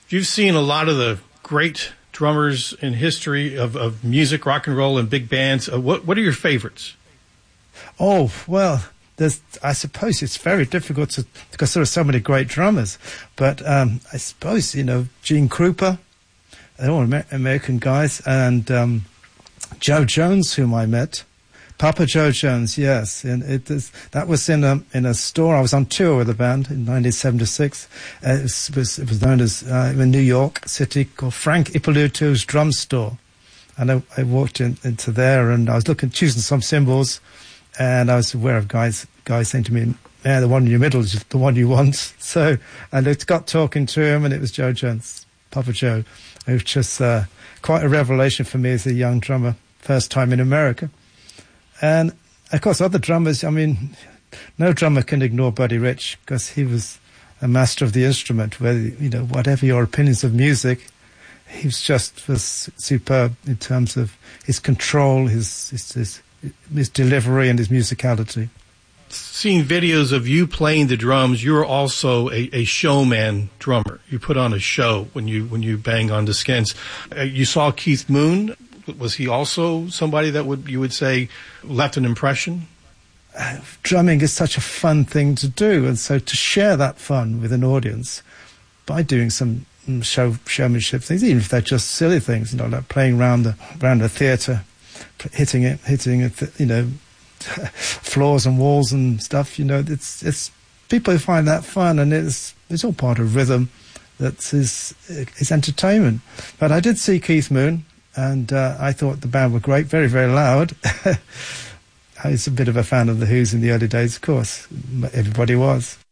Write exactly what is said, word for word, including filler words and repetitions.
You've seen a lot of the great drummers in history of, of music, rock and roll, and big bands. Uh, what what are your favorites? Oh, well, there's, I suppose it's very difficult to, because there are so many great drummers. But um, I suppose, you know, Gene Krupa, they're all Amer- American guys, and um, Joe Jones, whom I met. Papa Joe Jones, yes. And it is, that was in a in a store. I was on tour with the band in nineteen seventy-six. Uh, it, was, was, it was known as, uh, in New York City, called Frank Ippolito's Drum Store. And I, I walked in, into there, and I was looking, choosing some cymbals, and I was aware of guys guys saying to me, "Man, the one in your middle is the one you want." So I looked, got talking to him, and it was Joe Jones, Papa Joe. It was just uh, quite a revelation for me as a young drummer, first time in America. And, of course, other drummers, I mean, no drummer can ignore Buddy Rich, because he was a master of the instrument, whether, you know, whatever your opinions of music, he was just was superb in terms of his control, his his, his, his delivery, and his musicality. Seeing videos of you playing the drums, you're also a, a showman drummer. You put on a show when you when you bang on the skins. Uh, you saw Keith Moon. Was he also somebody that would you would say left an impression? Uh, drumming is such a fun thing to do, and so to share that fun with an audience by doing some show showmanship things, even if they're just silly things, you know, like playing around the around the theatre, hitting it, hitting it, you know, floors and walls and stuff. You know, it's it's people find that fun, and it's it's all part of rhythm. That is is entertainment. But I did see Keith Moon. And uh, I thought the band were great, very, very loud. I was a bit of a fan of The Who's in the early days, of course. Everybody was.